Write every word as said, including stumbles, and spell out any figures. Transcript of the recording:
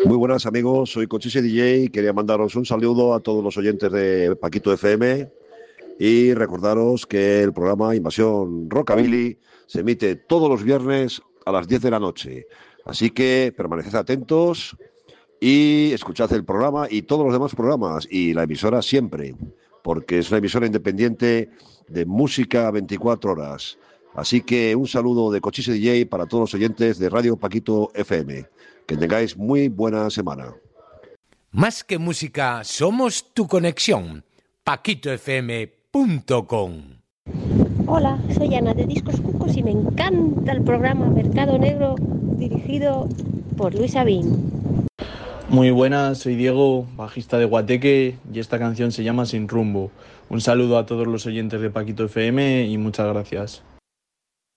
Muy buenas amigos, soy Cochise D J, quería mandaros un saludo a todos los oyentes de Paquito F M y recordaros que el programa Invasión Rockabilly se emite todos los viernes a las diez de la noche, así que permaneced atentos y escuchad el programa y todos los demás programas y la emisora siempre, porque es una emisora independiente de música veinticuatro horas. Así que un saludo de Cochise D J para todos los oyentes de Radio Paquito F M. Que tengáis muy buena semana. Más que música, somos tu conexión. paquito f m punto com. Hola, soy Ana de Discos Cucos y me encanta el programa Mercado Negro dirigido por Luis Sabín. Muy buenas, soy Diego, bajista de Guateque, y esta canción se llama Sin Rumbo. Un saludo a todos los oyentes de Paquito F M y muchas gracias.